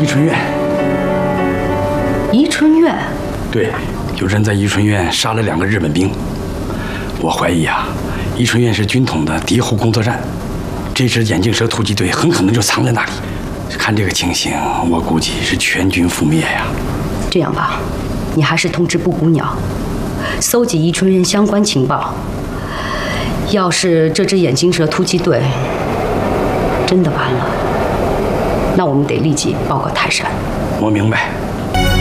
春院。 宜春院？ 对，有人在宜春院杀了2个日本兵。我怀疑啊，宜春院是军统的敌后工作站，这支眼镜蛇突击队很可能就藏在那里。看这个情形，我估计是全军覆灭呀。 这样吧，你还是通知布谷鸟，搜集宜春院相关情报。要是这支眼镜蛇突击队真的完了，那我们得立即报告泰山。 我明白。